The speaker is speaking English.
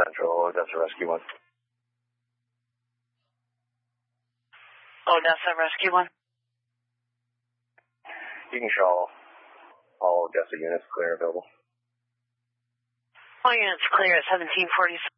Central, Odessa Rescue 1. Odessa Rescue 1. You can show all Odessa units clear available. All units clear at 1747.